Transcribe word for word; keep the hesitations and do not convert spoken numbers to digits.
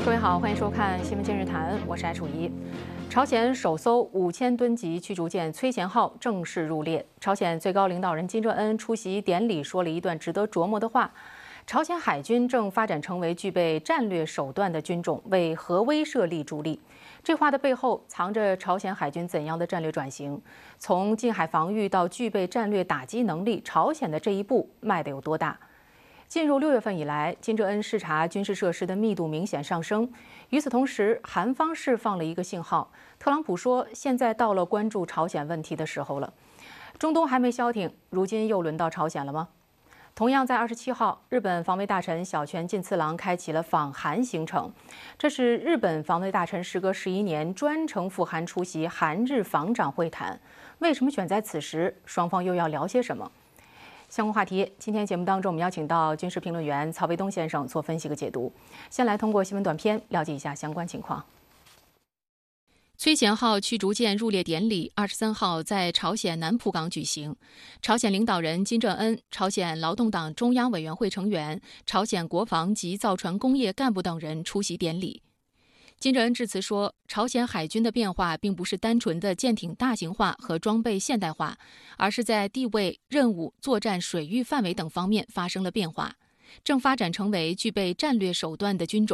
各位好，欢迎收看《新闻今日谈》，我是艾楚怡。朝鲜首艘五千吨级驱逐舰“崔贤号”正式入列。朝鲜最高领导人金正恩出席典礼，说了一段值得琢磨的话：朝鲜海军正发展成为具备战略手段的军种，为核威慑力助力。这话的背后藏着朝鲜海军怎样的战略转型？从近海防御到具备战略打击能力，朝鲜的这一步迈得有多大？进入六月份以来，金正恩视察军事设施的密度明显上升。与此同时，韩方释放了一个信号，特朗普说现在到了关注朝鲜问题的时候了。中东还没消停，如今又轮到朝鲜了吗？同样在二十七号，日本防卫大臣小泉进次郎开启了访韩行程。这是日本防卫大臣时隔十一年专程赴韩出席韩日防长会谈。为什么选在此时？双方又要聊些什么？相关话题，今天节目当中我们邀请到军事评论员曹维东先生做分析和解读。先来通过新闻短片了解一下相关情况。崔贤号驱逐舰入列典礼二十三号在朝鲜南浦港举行，朝鲜领导人金正恩、朝鲜劳动党中央委员会成员、朝鲜国防及造船工业干部等人出席典礼。金正恩致辞说，朝鲜海军的变化并不是单纯的舰艇大型化和装备现代化，而是在地位、任务、作战水域范围等方面发生了变化，正发展成为具备战略手段的军种。